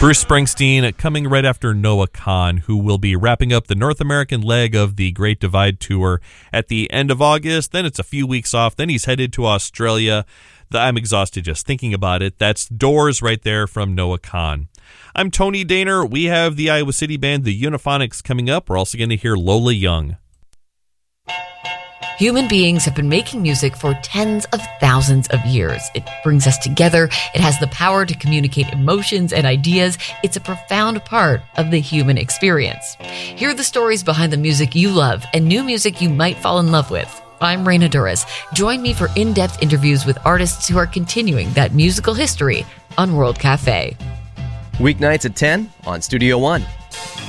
Bruce Springsteen coming right after Noah Kahan, who will be wrapping up the North American leg of the Great Divide Tour at the end of August. Then it's a few weeks off. Then he's headed to Australia. I'm exhausted just thinking about it. That's Doors right there from Noah Kahan. I'm Tony Daner. We have the Iowa City band, the Eunophonics, coming up. We're also going to hear Lola Young. Human beings have been making music for tens of thousands of years. It brings us together. It has the power to communicate emotions and ideas. It's a profound part of the human experience. Hear the stories behind the music you love and new music you might fall in love with. I'm Raina Duras. Join me for in-depth interviews with artists who are continuing that musical history on World Cafe. Weeknights at 10 on Studio One.